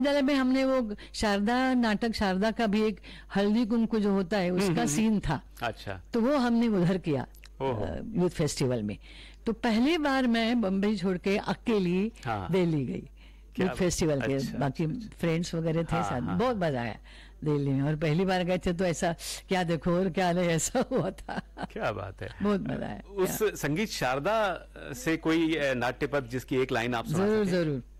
विद्यालय में हमने वो शारदा नाटक, शारदा का भी एक हल्दी कुमकुम जो होता है उसका सीन था। अच्छा। तो वो हमने उधर किया ओहो। यूथ फेस्टिवल में। तो पहली बार मैं बम्बई छोड़ के अकेली हाँ। दिल्ली गई क्या यूथ फेस्टिवल के। अच्छा, बाकी फ्रेंड्स वगैरह थे हाँ, साथ, हाँ, बहुत मजा आया दिल्ली में। और पहली बार गए थे तो ऐसा क्या देखो और क्या नहीं, ऐसा हुआ था। क्या बात है। बहुत मजा आया। उस संगीत शारदा से कोई नाट्य पद जिसकी एक लाइन आप सुना जरूर सकें? जरूर।